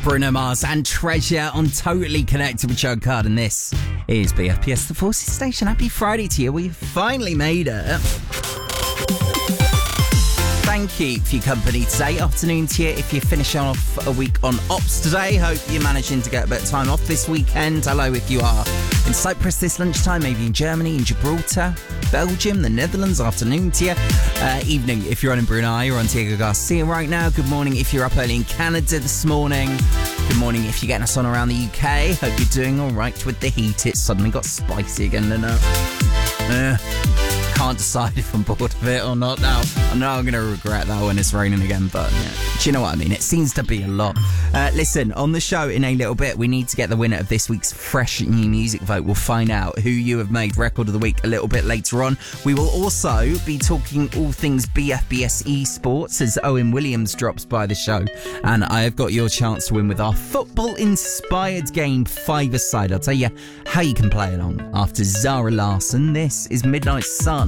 Bruno Mars and Treasure on Totally Connected with Joe Card, and this is BFPS The Forces Station. Happy Friday to you. We've finally made it. Thank you for your company today. Afternoon to you if you're finishing off a week on ops today. Hope you're managing to get a bit of time off this weekend. Hello if you are in Cyprus this lunchtime, maybe in Germany, in Gibraltar, Belgium, the Netherlands. Afternoon to you. Evening if you're on in Brunei or on Diego Garcia right now. Good morning if you're up early in Canada this morning. Good morning if you're getting us on around the UK. Hope you're doing all right with the heat. It suddenly got spicy again, didn't it? Can't decide if I'm bored of it or not now. I know I'm going to regret that when it's raining again, but yeah. Do you know what I mean? It seems to be a lot. Listen, on the show in a little bit, we need to get the winner of this week's Fresh New Music Vote. We'll find out who you have made Record of the Week a little bit later on. We will also be talking all things BFBS eSports as Owen Williams drops by the show. And I have got your chance to win with our football-inspired game, Five-A-Side. I'll tell you how you can play along after Zara Larsson. This is Midnight Sun.